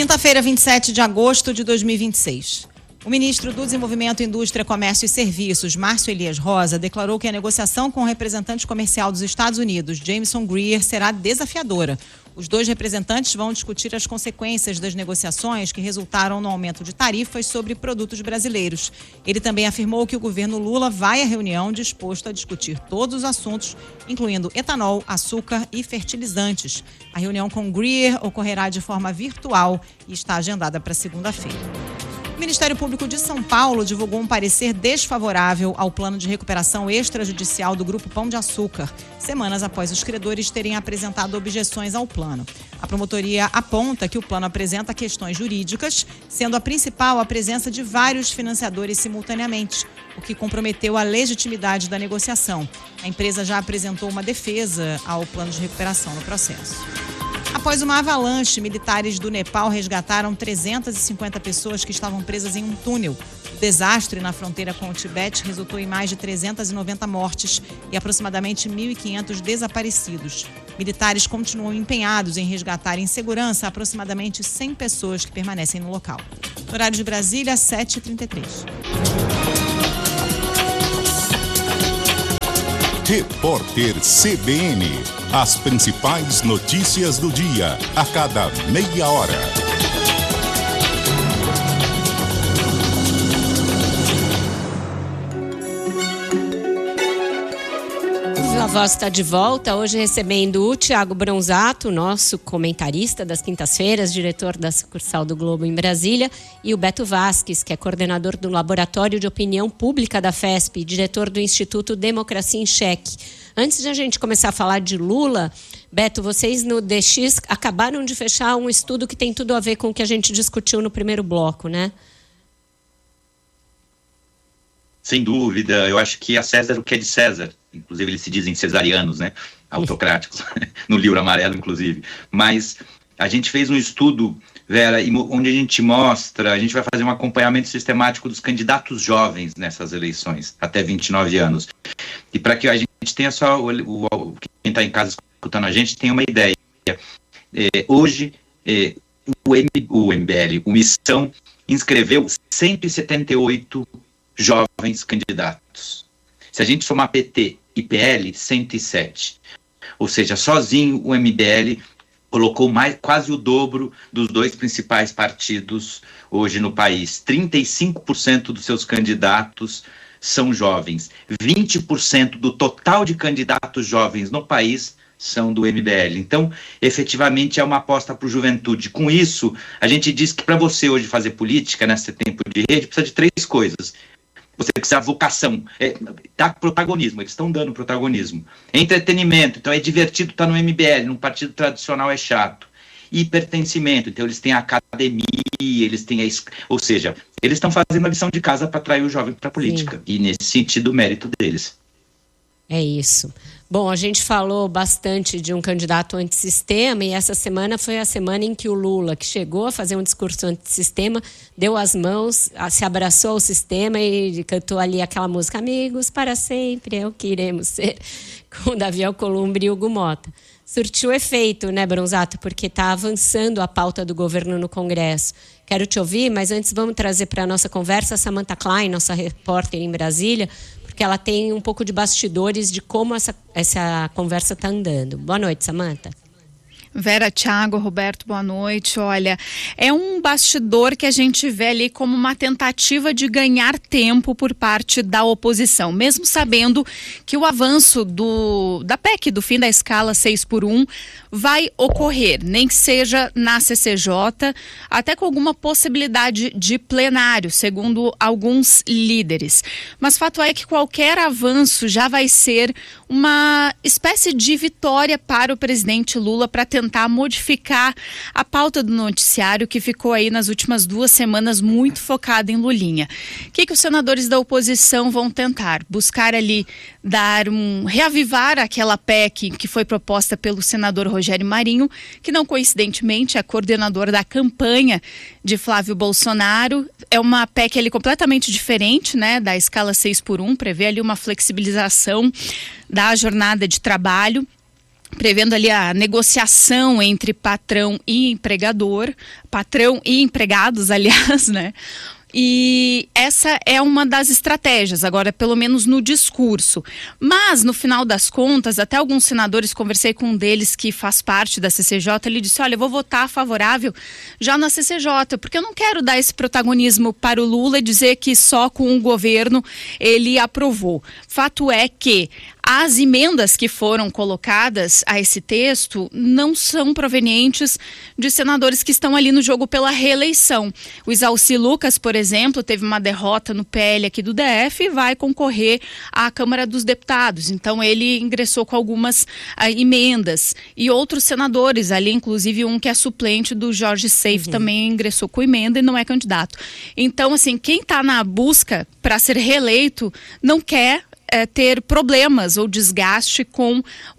Quinta-feira, 27 de agosto de 2026. O ministro do Desenvolvimento, Indústria, Comércio e Serviços, Márcio Elias Rosa, declarou que a negociação com o representante comercial dos Estados Unidos, Jamieson Greer, será desafiadora. Os dois representantes vão discutir as consequências das negociações que resultaram no aumento de tarifas sobre produtos brasileiros. Ele também afirmou que o governo Lula vai à reunião disposto a discutir todos os assuntos, incluindo etanol, açúcar e fertilizantes. A reunião com Greer ocorrerá de forma virtual e está agendada para segunda-feira. O Ministério Público de São Paulo divulgou um parecer desfavorável ao plano de recuperação extrajudicial do Grupo Pão de Açúcar, semanas após os credores terem apresentado objeções ao plano. A promotoria aponta que o plano apresenta questões jurídicas, sendo a principal a presença de vários financiadores simultaneamente, o que comprometeu a legitimidade da negociação. A empresa já apresentou uma defesa ao plano de recuperação no processo. Após uma avalanche, militares do Nepal resgataram 350 pessoas que estavam presas em um túnel. O desastre na fronteira com o Tibete resultou em mais de 390 mortes e aproximadamente 1.500 desaparecidos. Militares continuam empenhados em resgatar em segurança aproximadamente 100 pessoas que permanecem no local. No horário de Brasília, 7h33. Repórter CBN. As principais notícias do dia, a cada meia hora. A Voz está de volta, hoje recebendo o Thiago Bronzato, nosso comentarista das quintas-feiras, diretor da sucursal do Globo em Brasília, e o Beto Vasques, que é coordenador do Laboratório de Opinião Pública da FESP e diretor do Instituto Democracia em Cheque. Antes de a gente começar a falar de Lula, Beto, vocês no DX acabaram de fechar um estudo que tem tudo a ver com o que a gente discutiu no primeiro bloco, né? Sem dúvida, eu acho que a César o que é de César. Inclusive eles se dizem cesarianos, né? Autocráticos, no livro amarelo, inclusive. Mas a gente fez um estudo, Vera, onde a gente vai fazer um acompanhamento sistemático dos candidatos jovens nessas eleições, até 29 anos. E para que a gente tenha só, quem está em casa escutando a gente, tenha uma ideia. Hoje, o MBL, o Missão, inscreveu 178 jovens candidatos. Se a gente somar PT e PL, 107. Ou seja, sozinho o MBL colocou quase o dobro dos dois principais partidos hoje no país. 35% dos seus candidatos são jovens. 20% do total de candidatos jovens no país são do MBL. Então, efetivamente, é uma aposta para a juventude. Com isso, a gente diz que para você hoje fazer política, nesse tempo de rede, precisa de 3 coisas. Você precisa de vocação, dar protagonismo, eles estão dando protagonismo. Entretenimento, então é divertido estar no MBL, num partido tradicional é chato. E pertencimento, então eles têm a academia, eles têm ou seja, eles estão fazendo a lição de casa para atrair o jovem para a política. Sim. E nesse sentido, o mérito deles. É isso. Bom, a gente falou bastante de um candidato antissistema e essa semana foi a semana em que o Lula, que chegou a fazer um discurso antissistema, deu as mãos, se abraçou ao sistema e cantou ali aquela música Amigos para sempre, é o que iremos ser, com o Davi Alcolumbre e Hugo Mota. Surtiu efeito, né, Bronzato? Porque está avançando a pauta do governo no Congresso. Quero te ouvir, mas antes vamos trazer para a nossa conversa a Samantha Klein, nossa repórter em Brasília, porque ela tem um pouco de bastidores de como essa conversa está andando. Boa noite, Samantha. Vera, Thiago, Roberto, boa noite. Olha, é um bastidor que a gente vê ali como uma tentativa de ganhar tempo por parte da oposição, mesmo sabendo que o avanço da PEC, do fim da escala 6x1, vai ocorrer, nem que seja na CCJ, até com alguma possibilidade de plenário, segundo alguns líderes. Mas fato é que qualquer avanço já vai ser uma espécie de vitória para o presidente Lula para tentar modificar a pauta do noticiário que ficou aí nas últimas 2 semanas muito focada em Lulinha. O que os senadores da oposição vão tentar? Buscar ali reavivar aquela PEC que foi proposta pelo senador Rogério Marinho, que não coincidentemente é coordenador da campanha de Flávio Bolsonaro. É uma PEC ali completamente diferente, né, da escala 6x1, prevê ali uma flexibilização da jornada de trabalho. prevendo ali a negociação entre patrão e empregador, patrão e empregados, aliás, né? E essa é uma das estratégias, agora pelo menos no discurso. Mas, no final das contas, até alguns senadores, conversei com um deles que faz parte da CCJ, ele disse, olha, eu vou votar favorável já na CCJ, porque eu não quero dar esse protagonismo para o Lula e dizer que só com o governo ele aprovou. Fato é que as emendas que foram colocadas a esse texto não são provenientes de senadores que estão ali no jogo pela reeleição. O Isalci Lucas, por exemplo, teve uma derrota no PL aqui do DF e vai concorrer à Câmara dos Deputados. Então ele ingressou com algumas emendas. E outros senadores, ali inclusive um que é suplente do Jorge Seif, também ingressou com emenda e não é candidato. Então, assim, quem está na busca para ser reeleito não quer ter problemas ou desgaste com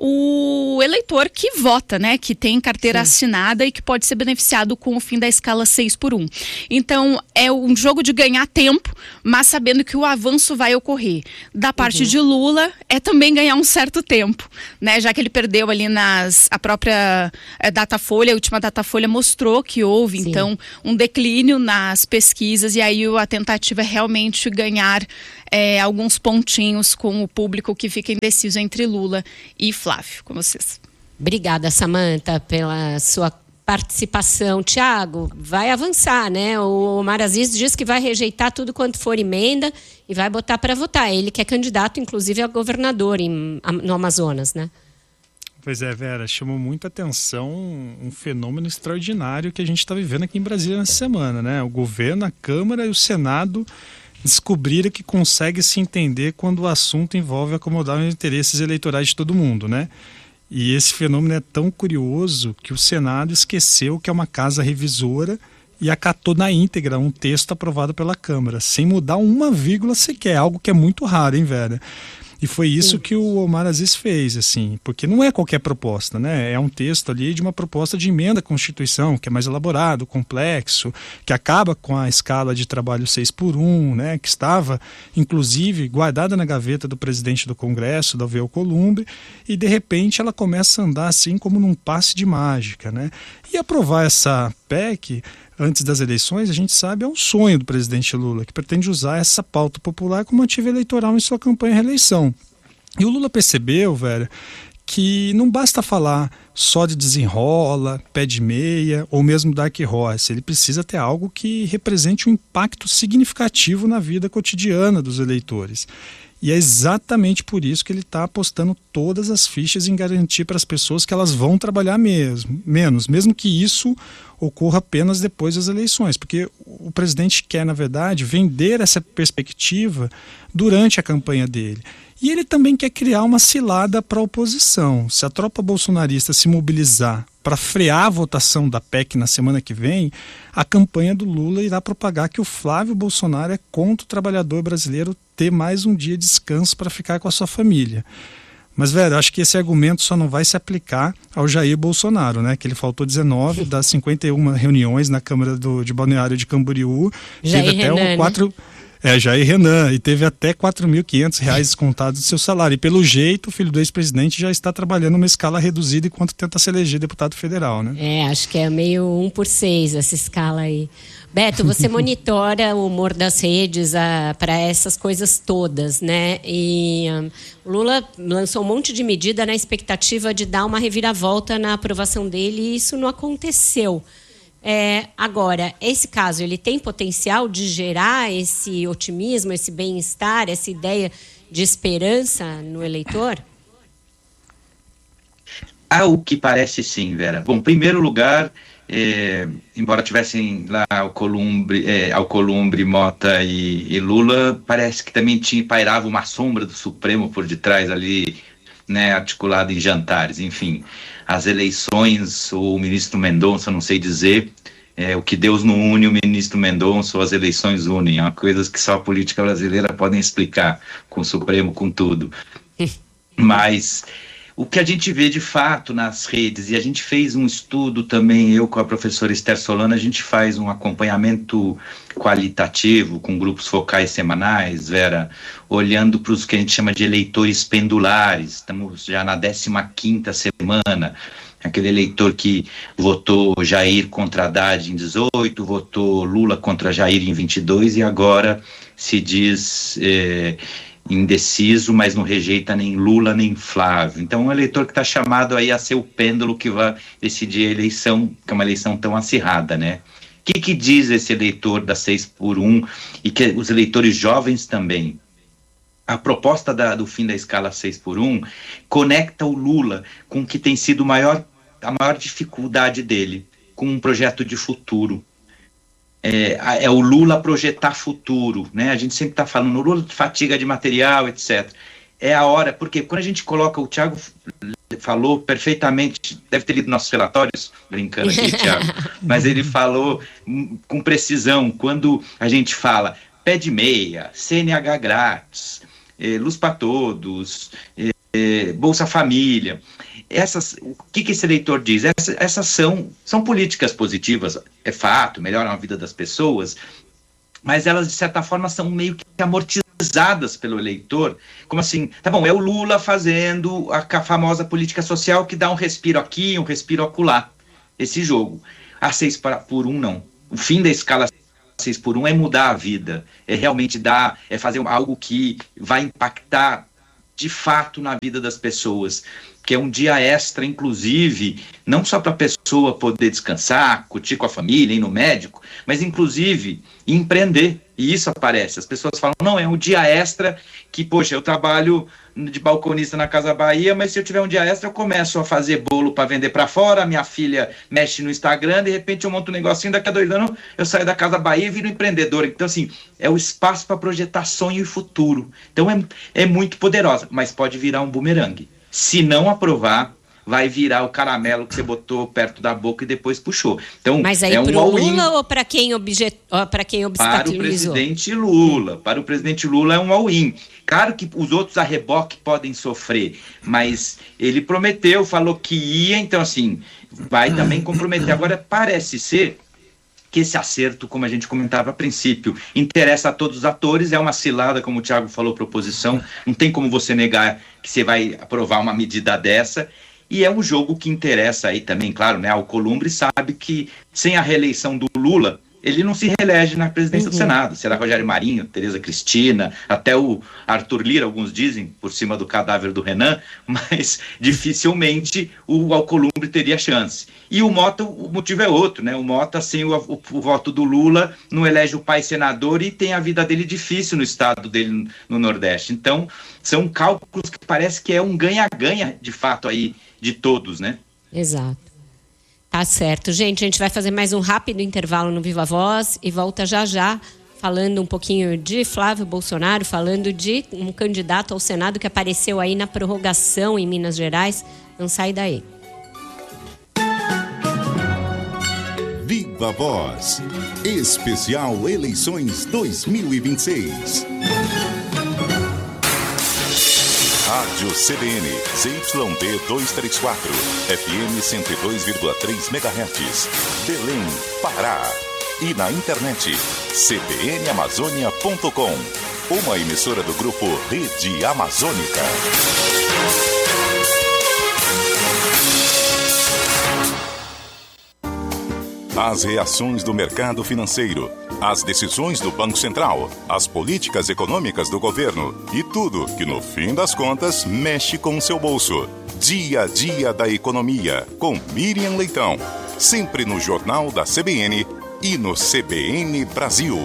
o eleitor que vota, né? Que tem carteira assinada e que pode ser beneficiado com o fim da escala 6x1. Então, é um jogo de ganhar tempo, mas sabendo que o avanço vai ocorrer. Da parte de Lula, é também ganhar um certo tempo, né? Já que ele perdeu ali a própria Datafolha, a última Datafolha mostrou que houve, então, um declínio nas pesquisas e aí a tentativa é realmente ganhar alguns pontinhos com o público que fica indeciso entre Lula e Flávio, com vocês. Obrigada, Samantha, pela sua participação. Tiago, vai avançar, né? O Omar Aziz diz que vai rejeitar tudo quanto for emenda e vai botar para votar. Ele que é candidato, inclusive, a governador no Amazonas, né? Pois é, Vera, chamou muita atenção um fenômeno extraordinário que a gente está vivendo aqui em Brasília nessa semana, né? O governo, a Câmara e o Senado descobriram que consegue se entender quando o assunto envolve acomodar os interesses eleitorais de todo mundo, né? E esse fenômeno é tão curioso que o Senado esqueceu que é uma casa revisora e acatou na íntegra um texto aprovado pela Câmara, sem mudar uma vírgula sequer, algo que é muito raro, hein, Vera? E foi isso que o Omar Aziz fez, assim, porque não é qualquer proposta, né? É um texto ali de uma proposta de emenda à Constituição, que é mais elaborado, complexo, que acaba com a escala de trabalho 6x1, né? Que estava, inclusive, guardada na gaveta do presidente do Congresso, Davi Alcolumbre, e de repente ela começa a andar assim como num passe de mágica, né? E aprovar essa PEC antes das eleições, a gente sabe, é um sonho do presidente Lula, que pretende usar essa pauta popular como ativo eleitoral em sua campanha de reeleição. E o Lula percebeu, velho, que não basta falar só de desenrola, pé de meia ou mesmo dark horse. Ele precisa ter algo que represente um impacto significativo na vida cotidiana dos eleitores. E é exatamente por isso que ele está apostando todas as fichas em garantir para as pessoas que elas vão trabalhar menos, mesmo que isso ocorra apenas depois das eleições, porque o presidente quer, na verdade, vender essa perspectiva durante a campanha dele. E ele também quer criar uma cilada para a oposição. Se a tropa bolsonarista se mobilizar para frear a votação da PEC na semana que vem, a campanha do Lula irá propagar que o Flávio Bolsonaro é contra o trabalhador brasileiro ter mais um dia de descanso para ficar com a sua família. Mas, velho, acho que esse argumento só não vai se aplicar ao Jair Bolsonaro, né? Que ele faltou 19 das 51 reuniões na Câmara de Balneário de Camboriú. Jair teve até Renan, 4... Jair Renan, e teve até R$ 4.500 descontados do seu salário. E pelo jeito, o filho do ex-presidente já está trabalhando numa escala reduzida enquanto tenta se eleger deputado federal, né? Acho que é meio 1/6 essa escala aí. Beto, você monitora o humor das redes para essas coisas todas, né? E o Lula lançou um monte de medida na expectativa de dar uma reviravolta na aprovação dele e isso não aconteceu. Agora, esse caso, ele tem potencial de gerar esse otimismo, esse bem-estar, essa ideia de esperança no eleitor? O que parece sim, Vera. Bom, em primeiro lugar, embora tivessem lá Alcolumbre, Mota e Lula, parece que também pairava uma sombra do Supremo por detrás ali, né, articulado em jantares, enfim. As eleições, o ministro Mendonça, não sei dizer, o que Deus não une, o ministro Mendonça ou as eleições unem. É uma coisa que só a política brasileira podem explicar, com o Supremo, com tudo. Mas o que a gente vê de fato nas redes, e a gente fez um estudo também, eu com a professora Esther Solano, a gente faz um acompanhamento qualitativo com grupos focais semanais, Vera, olhando para os que a gente chama de eleitores pendulares. Estamos já na 15ª semana, aquele eleitor que votou Jair contra Haddad em 18, votou Lula contra Jair em 22 e agora se diz indeciso, mas não rejeita nem Lula nem Flávio. Então, um eleitor que está chamado aí a ser o pêndulo que vai decidir a eleição, que é uma eleição tão acirrada, né? O que diz esse eleitor da 6x1 e que os eleitores jovens também? A proposta do fim da escala 6x1 conecta o Lula com o que tem sido a maior dificuldade dele, com um projeto de futuro. É o Lula projetar futuro, né? A gente sempre está falando, o Lula fatiga de material, etc. É a hora, porque quando a gente coloca, o Thiago falou perfeitamente, deve ter lido nossos relatórios, brincando aqui, Thiago, mas ele falou com precisão, quando a gente fala pé de meia, CNH grátis, luz para todos, Bolsa Família, o que esse eleitor diz? Essas são políticas positivas, é fato, melhoram a vida das pessoas, mas elas, de certa forma, são meio que amortizadas pelo eleitor, como assim, tá bom, é o Lula fazendo a famosa política social que dá um respiro aqui, um respiro acolá, esse jogo. A 6x1 não. O fim da escala 6x1 é mudar a vida, é realmente fazer algo que vai impactar de fato na vida das pessoas, que é um dia extra, inclusive, não só para a pessoa poder descansar, curtir com a família, ir no médico, mas inclusive empreender, e isso aparece, as pessoas falam, não, é um dia extra que, poxa, eu trabalho de balconista na Casa Bahia, mas se eu tiver um dia extra eu começo a fazer bolo para vender para fora, minha filha mexe no Instagram, de repente eu monto um negocinho, daqui a 2 anos eu saio da Casa Bahia e viro empreendedor. Então assim, é o espaço para projetar sonho e futuro, então é muito poderosa, mas pode virar um bumerangue. Se não aprovar, vai virar o caramelo que você botou perto da boca e depois puxou. Então, mas aí para o Lula ou para quem obstaculizou? Para o presidente Lula. Para o presidente Lula é um all-in. Claro que os outros a reboque podem sofrer, mas ele prometeu, falou que ia, então assim, vai também comprometer. Agora, parece ser que esse acerto, como a gente comentava a princípio, interessa a todos os atores, é uma cilada, como o Thiago falou, proposição, não tem como você negar que você vai aprovar uma medida dessa, e é um jogo que interessa aí também, claro, né, Alcolumbre sabe que sem a reeleição do Lula, ele não se reelege na presidência do Senado, será Rogério Marinho, Tereza Cristina, até o Arthur Lira, alguns dizem, por cima do cadáver do Renan, mas dificilmente o Alcolumbre teria chance. E o Mota, o motivo é outro, né? O Mota, sem o voto do Lula, não elege o pai senador e tem a vida dele difícil no estado dele, no Nordeste. Então, são cálculos que parece que é um ganha-ganha, de fato, aí, de todos, né? Exato. Tá certo. Gente, a gente vai fazer mais um rápido intervalo no Viva Voz e volta já, falando um pouquinho de Flávio Bolsonaro, falando de um candidato ao Senado que apareceu aí na prorrogação em Minas Gerais. Não sai daí. Viva Voz, especial Eleições 2026. Rádio CBN, ZYD 234, FM 102,3 MHz, Belém, Pará. E na internet, cbnamazônia.com, uma emissora do grupo Rede Amazônica. As reações do mercado financeiro, as decisões do Banco Central, as políticas econômicas do governo e tudo que, no fim das contas, mexe com o seu bolso. Dia a Dia da Economia, com Miriam Leitão. Sempre no Jornal da CBN e no CBN Brasil.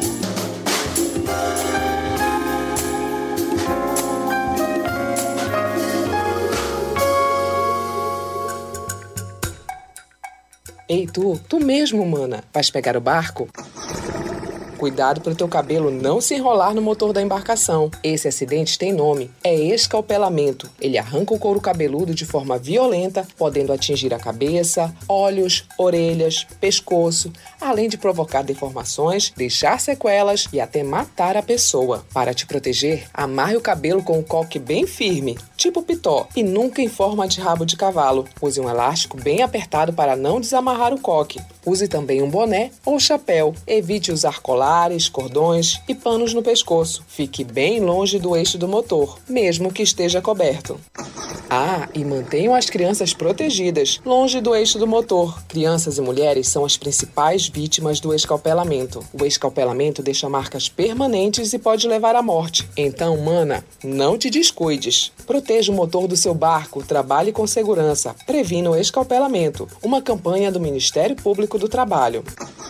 Ei, tu mesmo, mana, vais pegar o barco? Cuidado para o teu cabelo não se enrolar no motor da embarcação. Esse acidente tem nome, é escalpelamento. Ele arranca o couro cabeludo de forma violenta, podendo atingir a cabeça, olhos, orelhas, pescoço, além de provocar deformações, deixar sequelas e até matar a pessoa. Para te proteger, amarre o cabelo com um coque bem firme. tipo pitó, e nunca em forma de rabo de cavalo. Use um elástico bem apertado para não desamarrar o coque. Use também um boné ou chapéu. Evite usar colares, cordões e panos no pescoço. Fique bem longe do eixo do motor, mesmo que esteja coberto. E mantenham as crianças protegidas, longe do eixo do motor. Crianças e mulheres são as principais vítimas do escalpelamento. O escalpelamento deixa marcas permanentes e pode levar à morte. Então, mana, não te descuides. Proteja o motor do seu barco, trabalhe com segurança, previna o escalpelamento. Uma campanha do Ministério Público do Trabalho.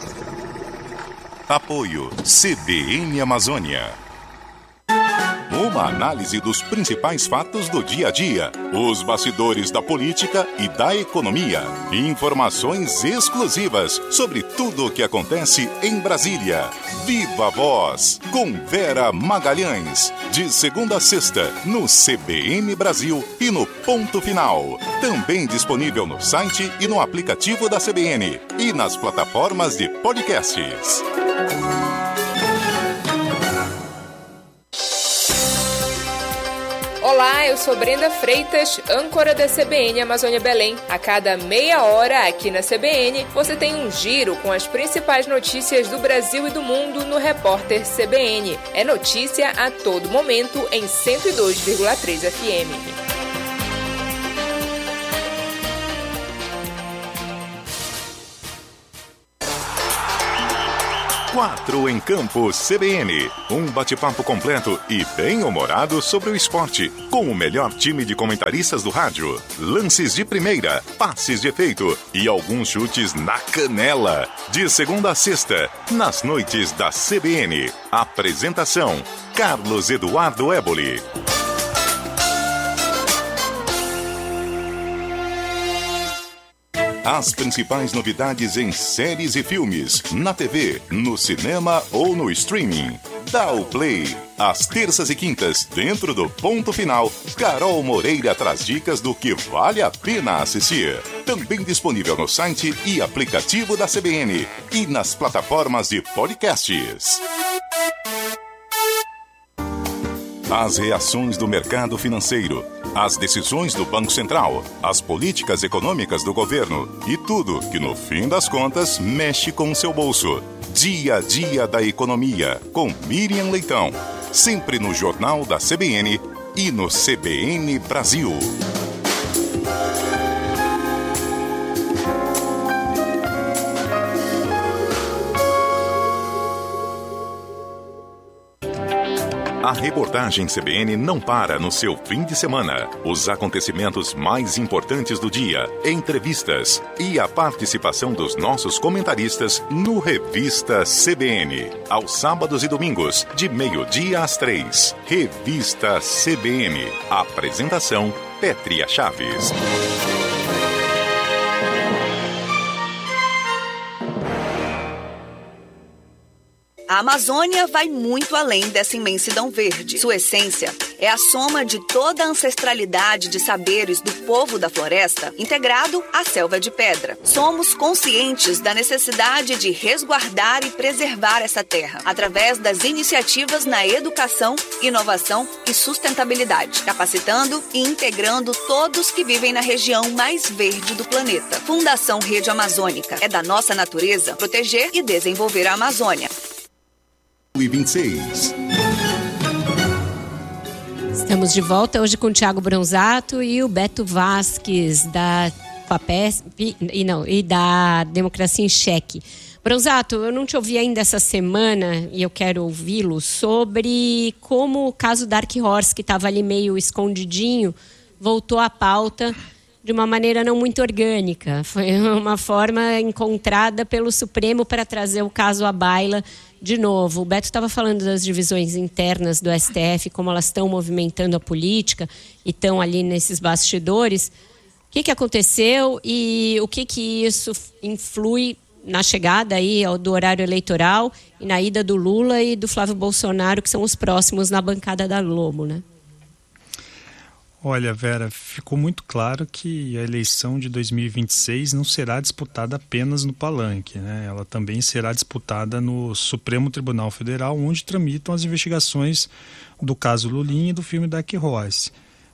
Apoio CBN Amazônia. Uma análise dos principais fatos do dia a dia, os bastidores da política e da economia. Informações exclusivas sobre tudo o que acontece em Brasília. Viva a Voz, com Vera Magalhães. De segunda a sexta, no CBN Brasil e no Ponto Final. Também disponível no site e no aplicativo da CBN e nas plataformas de podcasts. Olá, eu sou Brenda Freitas, âncora da CBN Amazônia Belém. A cada meia hora aqui na CBN, você tem um giro com as principais notícias do Brasil e do mundo no Repórter CBN. É notícia a todo momento em 102,3 FM. 4 em Campo CBN. Um bate-papo completo e bem-humorado sobre o esporte, com o melhor time de comentaristas do rádio. Lances de primeira, passes de efeito e alguns chutes na canela. De segunda a sexta, nas noites da CBN. Apresentação: Carlos Eduardo Éboli. As principais novidades em séries e filmes, na TV, no cinema ou no streaming. Dá o play. Às terças e quintas, dentro do Ponto Final, Carol Moreira traz dicas do que vale a pena assistir. Também disponível no site e aplicativo da CBN e nas plataformas de podcasts. As reações do mercado financeiro, as decisões do Banco Central, as políticas econômicas do governo e tudo que, no fim das contas, mexe com o seu bolso. Dia a dia da economia, com Miriam Leitão. Sempre no Jornal da CBN e no CBN Brasil. A reportagem CBN não para no seu fim de semana. Os acontecimentos mais importantes do dia, entrevistas e a participação dos nossos comentaristas no Revista CBN. Aos sábados e domingos, de 12:00 às 3:00. Revista CBN. Apresentação: Pétria Chaves. A Amazônia vai muito além dessa imensidão verde. Sua essência é a soma de toda a ancestralidade de saberes do povo da floresta integrado à selva de pedra. Somos conscientes da necessidade de resguardar e preservar essa terra através das iniciativas na educação, inovação e sustentabilidade, capacitando e integrando todos que vivem na região mais verde do planeta. Fundação Rede Amazônica. É da nossa natureza proteger e desenvolver a Amazônia. 26. Estamos de volta hoje com o Thiago Bronzato e o Beto Vasques da FAPESP e da Democracia em Cheque. Bronzato, eu não te ouvi ainda essa semana e eu quero ouvi-lo sobre como o caso Dark Horse, que estava ali meio escondidinho, voltou à pauta de uma maneira não muito orgânica. Foi uma forma encontrada pelo Supremo para trazer o caso à baila de novo. O Beto estava falando das divisões internas do STF, como elas estão movimentando a política e estão ali nesses bastidores. O que aconteceu e o que isso influi na chegada aí do horário eleitoral e na ida do Lula e do Flávio Bolsonaro, que são os próximos na bancada da Globo, né? Olha, Vera, ficou muito claro que a eleição de 2026 não será disputada apenas no palanque, né? Ela também será disputada no Supremo Tribunal Federal, onde tramitam as investigações do caso Lulinha e do filme Dark Horse.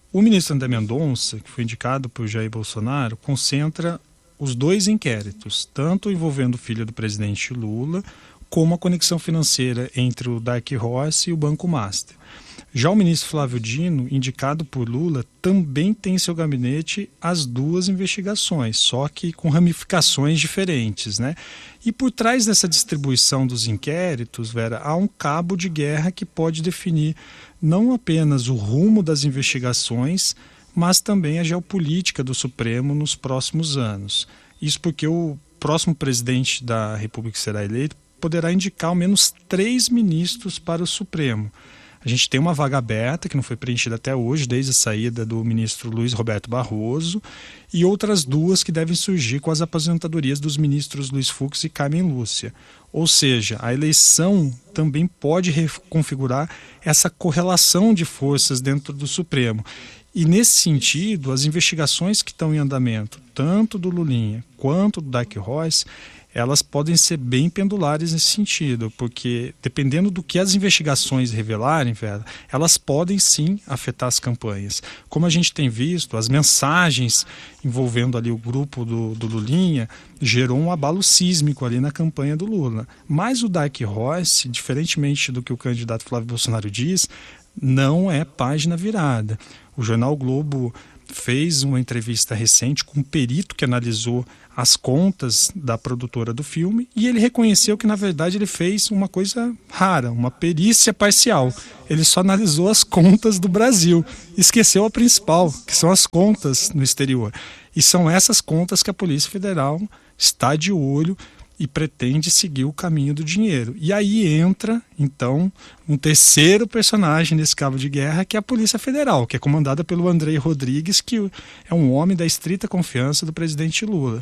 O ministro André Mendonça, que foi indicado por Jair Bolsonaro, concentra os 2 inquéritos, tanto envolvendo o filho do presidente Lula, como a conexão financeira entre o Dark Horse e o Banco Master. Já o ministro Flávio Dino, indicado por Lula, também tem em seu gabinete as 2 investigações, só que com ramificações diferentes, né? E por trás dessa distribuição dos inquéritos, Vera, há um cabo de guerra que pode definir não apenas o rumo das investigações, mas também a geopolítica do Supremo nos próximos anos. Isso porque o próximo presidente da República que será eleito poderá indicar ao menos 3 ministros para o Supremo. A gente tem uma vaga aberta que não foi preenchida até hoje, desde a saída do ministro Luiz Roberto Barroso, e outras 2 que devem surgir com as aposentadorias dos ministros Luiz Fux e Carmen Lúcia. Ou seja, a eleição também pode reconfigurar essa correlação de forças dentro do Supremo. E nesse sentido, as investigações que estão em andamento, tanto do Lulinha quanto do Dark Horse, elas podem ser bem pendulares nesse sentido, porque dependendo do que as investigações revelarem, Vera, elas podem sim afetar as campanhas. Como a gente tem visto, as mensagens envolvendo ali o grupo do Lulinha gerou um abalo sísmico ali na campanha do Lula. Mas o Dark Horse, diferentemente do que o candidato Flávio Bolsonaro diz, não é página virada. O jornal o Globo fez uma entrevista recente com um perito que analisou as contas da produtora do filme e ele reconheceu que, na verdade, ele fez uma coisa rara, uma perícia parcial. Ele só analisou as contas do Brasil, esqueceu a principal, que são as contas no exterior. E são essas contas que a Polícia Federal está de olho e pretende seguir o caminho do dinheiro. E aí entra, então, um terceiro personagem nesse cabo de guerra, que é a Polícia Federal, que é comandada pelo Andrei Rodrigues, que é um homem da estrita confiança do presidente Lula.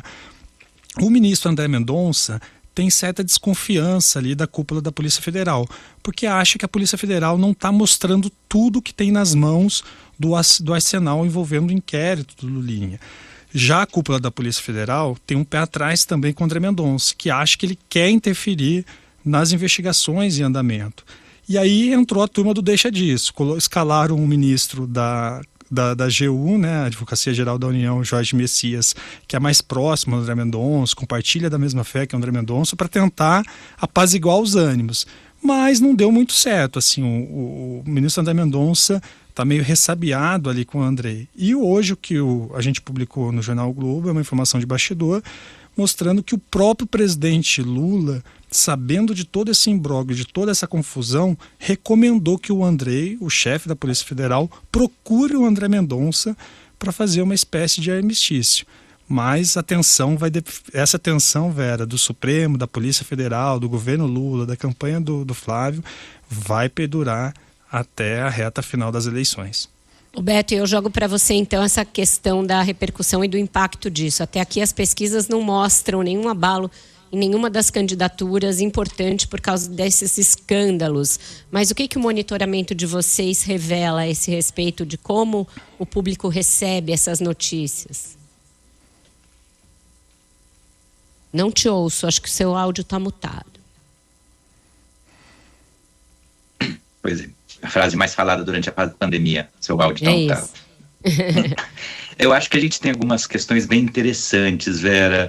O ministro André Mendonça tem certa desconfiança ali da cúpula da Polícia Federal, porque acha que a Polícia Federal não está mostrando tudo que tem nas mãos do arsenal envolvendo o inquérito do Lulinha. Já a cúpula da Polícia Federal tem um pé atrás também com o André Mendonça, que acha que ele quer interferir nas investigações em andamento. E aí entrou a turma do deixa disso, escalaram um ministro da AGU, né, a Advocacia Geral da União, Jorge Messias, que é mais próximo do André Mendonça, compartilha da mesma fé que o André Mendonça, para tentar apaziguar os ânimos. Mas não deu muito certo, assim, o ministro André Mendonça está meio ressabiado ali com o André. E hoje o que a gente publicou no Jornal o Globo é uma informação de bastidor, mostrando que o próprio presidente Lula, sabendo de todo esse imbróglio, de toda essa confusão, recomendou que o André, o chefe da Polícia Federal, procure o André Mendonça para fazer uma espécie de armistício. Mas essa tensão, Vera, do Supremo, da Polícia Federal, do governo Lula, da campanha do Flávio, vai perdurar até a reta final das eleições. Beto, eu jogo para você então essa questão da repercussão e do impacto disso. Até aqui as pesquisas não mostram nenhum abalo em nenhuma das candidaturas importante por causa desses escândalos. Mas o que o monitoramento de vocês revela a esse respeito de como o público recebe essas notícias? Não te ouço, acho que o seu áudio está mutado. Pois é. A frase mais falada durante a pandemia, seu áudio não tá. Eu acho que a gente tem algumas questões bem interessantes, Vera.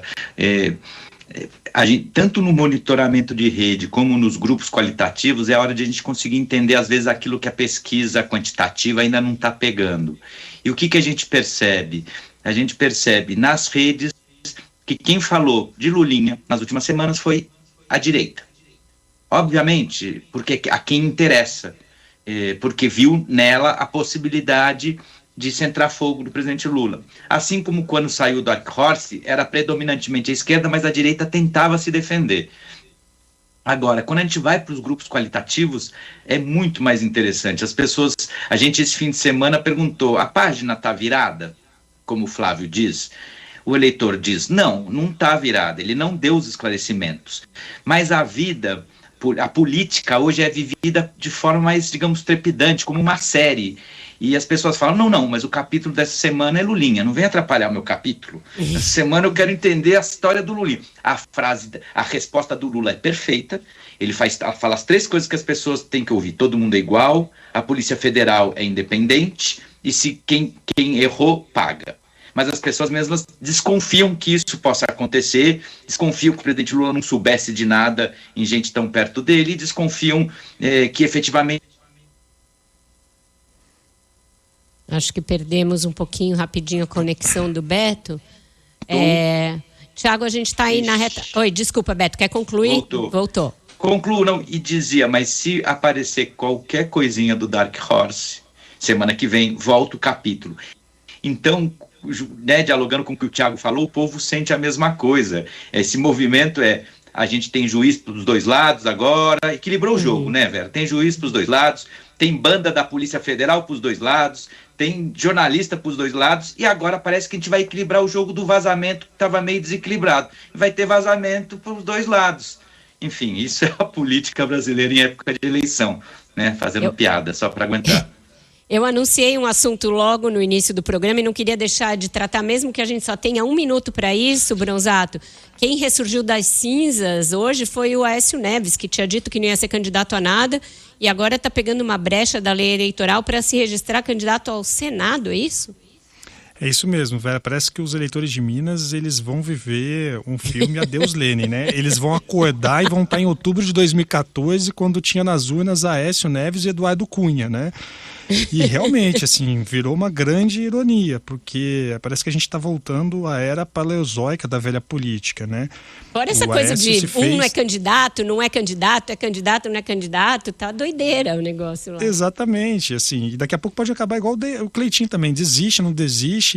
Tanto no monitoramento de rede como nos grupos qualitativos, é hora de a gente conseguir entender, às vezes, aquilo que a pesquisa quantitativa ainda não está pegando. E o que a gente percebe? A gente percebe nas redes que quem falou de Lulinha nas últimas semanas foi a direita. Obviamente, porque a quem interessa. Porque viu nela a possibilidade de centrar fogo do presidente Lula. Assim como quando saiu do Dark Horse, era predominantemente a esquerda, mas a direita tentava se defender. Agora, quando a gente vai para os grupos qualitativos, é muito mais interessante. A gente esse fim de semana perguntou, a página está virada? Como o Flávio diz. O eleitor diz, não está virada, ele não deu os esclarecimentos. Mas a política hoje é vivida de forma mais, digamos, trepidante, como uma série. E as pessoas falam, não, mas o capítulo dessa semana é Lulinha, não vem atrapalhar o meu capítulo. Essa semana eu quero entender a história do Lulinha. A resposta do Lula é perfeita, ele fala as 3 coisas que as pessoas têm que ouvir. Todo mundo é igual, a Polícia Federal é independente e se quem errou, paga. Mas as pessoas mesmas desconfiam que isso possa acontecer, desconfiam que o presidente Lula não soubesse de nada em gente tão perto dele, e desconfiam que efetivamente... Acho que perdemos um pouquinho, rapidinho, a conexão do Beto. Tiago, a gente está aí na reta... Oi, desculpa, Beto, quer concluir? Voltou. Concluo, não, e dizia, mas se aparecer qualquer coisinha do Dark Horse, semana que vem, volta o capítulo. Então... né, dialogando com o que o Thiago falou, o povo sente a mesma coisa. Esse movimento a gente tem juiz para os dois lados agora, equilibrou o jogo, né, Vera? Tem juiz para os dois lados, tem banda da Polícia Federal para os dois lados, tem jornalista para os dois lados, e agora parece que a gente vai equilibrar o jogo do vazamento, que estava meio desequilibrado. Vai ter vazamento para os dois lados. Enfim, isso é a política brasileira em época de eleição, né? Fazendo piada, só para aguentar. Eu anunciei um assunto logo no início do programa e não queria deixar de tratar, mesmo que a gente só tenha 1 minuto para isso, Bronzato. Quem ressurgiu das cinzas hoje foi o Aécio Neves, que tinha dito que não ia ser candidato a nada e agora está pegando uma brecha da lei eleitoral para se registrar candidato ao Senado, é isso? É isso mesmo, Vera. Parece que os eleitores de Minas, eles vão viver um filme Adeus Lenin, né? Eles vão acordar e vão estar em outubro de 2014, quando tinha nas urnas Aécio Neves e Eduardo Cunha, né? E realmente, assim, virou uma grande ironia, porque parece que a gente está voltando à era paleozoica da velha política, né? Fora essa coisa de não é candidato, não é candidato, é candidato, não é candidato, tá doideira o negócio lá. Exatamente, assim, e daqui a pouco pode acabar igual o Cleitinho também, desiste, não desiste.